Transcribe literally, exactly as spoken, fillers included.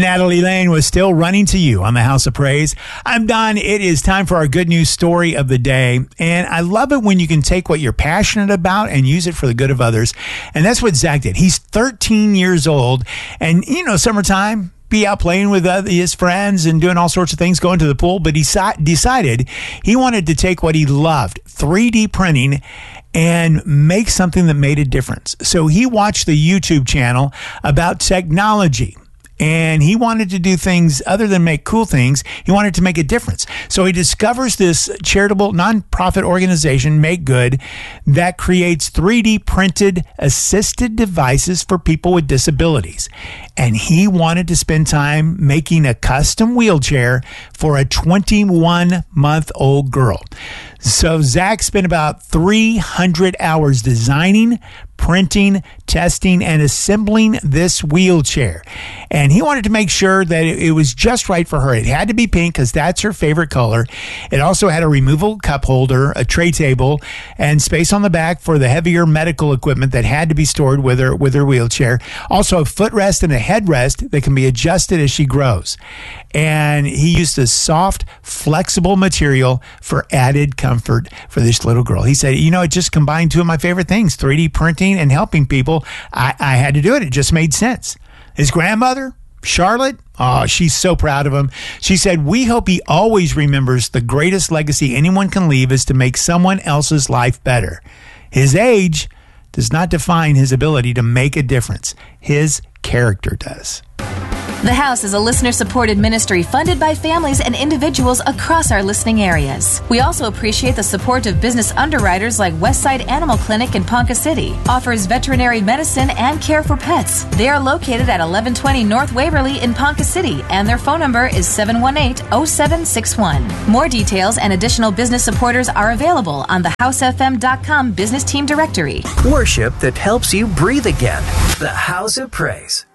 Natalie Lane was still running to you on the House of Praise. I'm Don. It is time for our good news story of the day. And I love it when you can take what you're passionate about and use it for the good of others. And that's what Zach did. He's thirteen years old. And, you know, summertime, be out playing with uh, his friends and doing all sorts of things, going to the pool. But he si- decided he wanted to take what he loved, three D printing, and make something that made a difference. So he watched the YouTube channel about technology. And he wanted to do things other than make cool things. He wanted to make a difference. So he discovers this charitable nonprofit organization, Make Good, that creates three D printed assisted devices for people with disabilities. And he wanted to spend time making a custom wheelchair for a twenty-one month old girl. So Zach spent about three hundred hours designing, printing, testing, and assembling this wheelchair. And he wanted to make sure that it, it was just right for her. It had to be pink because that's her favorite color. It also had a removable cup holder, a tray table, and space on the back for the heavier medical equipment that had to be stored with her with her wheelchair. Also a footrest and a headrest that can be adjusted as she grows. And he used a soft, flexible material for added comfort for this little girl. He said, you know, it just combined two of my favorite things, three D printing and helping people. I, I had to do it. It just made sense. His grandmother, Charlotte, oh, she's so proud of him. She said, we hope he always remembers the greatest legacy anyone can leave is to make someone else's life better. His age does not define his ability to make a difference. His character does. The House is a listener-supported ministry funded by families and individuals across our listening areas. We also appreciate the support of business underwriters like Westside Animal Clinic in Ponca City. Offers veterinary medicine and care for pets. They are located at eleven twenty North Waverly in Ponca City, and their phone number is seven one eight, oh seven six one. More details and additional business supporters are available on the house f m dot com business team directory. Worship that helps you breathe again. The House of Praise.